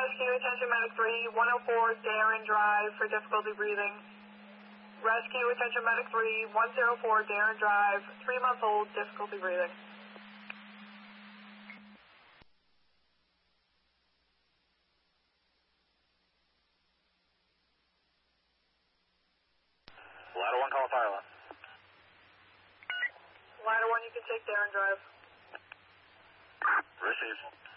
Rescue, attention medic 3, 104 Darren Drive for difficulty breathing. Rescue, attention medic 3, 104 Darren Drive, 3-month-old, difficulty breathing. Ladder 1, call fire alarm. Ladder 1, you can take Darren Drive. Received.